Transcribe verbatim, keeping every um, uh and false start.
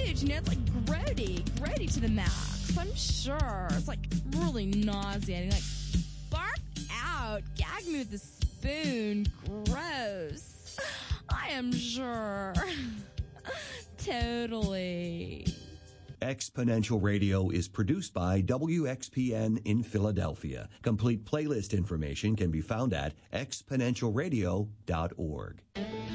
huge. You know, it's like grody, grody to the max. I'm sure. It's like really nauseating. Like, bark out. Gag me with a spoon. Gross. I am sure. Totally. Exponential Radio is produced by W X P N in Philadelphia. Complete playlist information can be found at exponential radio dot org.